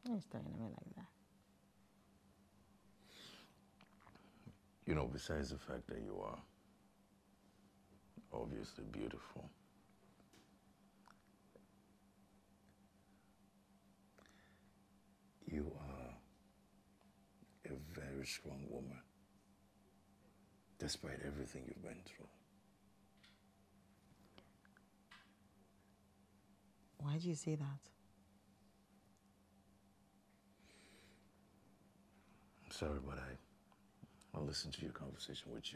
You're staring at me like that. You know, besides the fact that you are obviously beautiful, you are a very strong woman, despite everything you've been through. Why do you say that? I'm sorry, but I'll listen to your conversation with you